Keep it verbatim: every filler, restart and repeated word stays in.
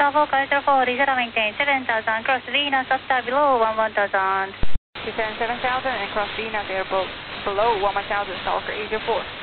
Bravo, Kaiser four, Lisa maintain seven thousand, cross Venus, after below one one thousand. Descend seven thousand and cross Venus, air below one one thousand, Stalker eight zero four.